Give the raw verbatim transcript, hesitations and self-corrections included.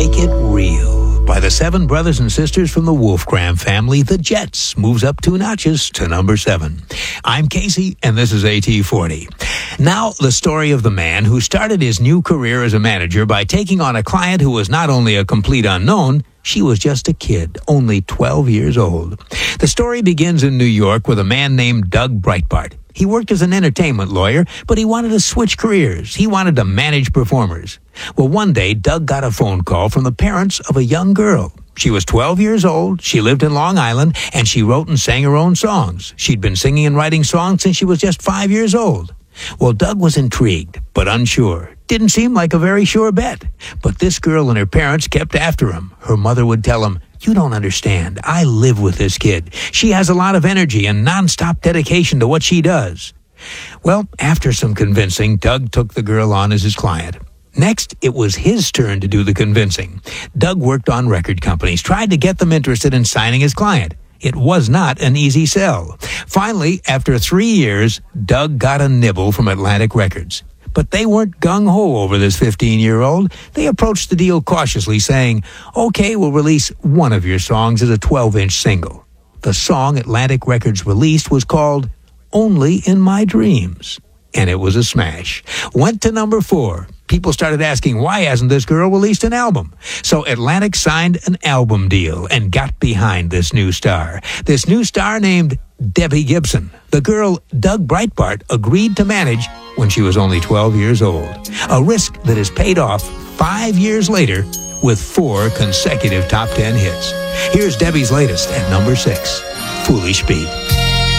Make It Real by the seven brothers and sisters from the Wolfgram family, the Jets, moves up two notches to number seven. I'm Casey, and this is A T forty. Now, the story of the man who started his new career as a manager by taking on a client who was not only a complete unknown, she was just a kid, only twelve years old. The story begins in New York with a man named Doug Breitbart. He worked as an entertainment lawyer, but he wanted to switch careers. He wanted to manage performers. Well, one day, Doug got a phone call from the parents of a young girl. She was twelve years old, she lived in Long Island, and she wrote and sang her own songs. She'd been singing and writing songs since she was just five years old. Well, Doug was intrigued, but unsure. Didn't seem like a very sure bet. But this girl and her parents kept after him. Her mother would tell him, "You don't understand. I live with this kid. She has a lot of energy and nonstop dedication to what she does." Well, after some convincing, Doug took the girl on as his client. Next, it was his turn to do the convincing. Doug worked on record companies, tried to get them interested in signing his client. It was not an easy sell. Finally, after three years, Doug got a nibble from Atlantic Records. But they weren't gung-ho over this fifteen-year-old. They approached the deal cautiously, saying, "Okay, we'll release one of your songs as a twelve-inch single." The song Atlantic Records released was called Only in My Dreams, and it was a smash. Went to number four. People started asking, why hasn't this girl released an album? So Atlantic signed an album deal and got behind this new star. This new star named Debbie Gibson, the girl Doug Breitbart agreed to manage when she was only twelve years old. A risk that has paid off five years later with four consecutive top ten hits. Here's Debbie's latest at number six, Foolish Pete.